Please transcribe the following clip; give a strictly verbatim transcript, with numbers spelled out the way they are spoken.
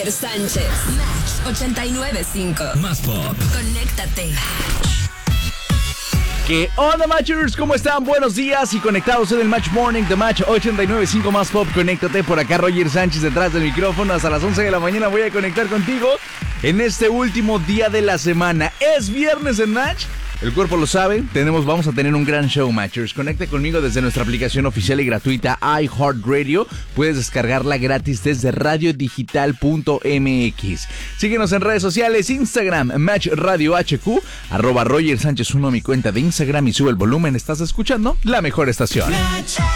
Roger Sánchez. Match ochenta y nueve punto cinco. Más pop. Conéctate. ¿Qué onda, Matchers? ¿Cómo están? Buenos días y conectados en el Match Morning de Match ochenta y nueve punto cinco Más Pop. Conéctate por acá, Roger Sánchez detrás del micrófono. Hasta las once de la mañana voy a conectar contigo en este último día de la semana. Es viernes en Match. El cuerpo lo sabe, tenemos, vamos a tener un gran show, Matchers. Conecta conmigo desde nuestra aplicación oficial y gratuita iHeartRadio. Puedes descargarla gratis desde radio digital punto m x. Síguenos en redes sociales, Instagram, Match Radio H Q, arroba Roger Sánchez uno, mi cuenta de Instagram, y sube el volumen. Estás escuchando la mejor estación.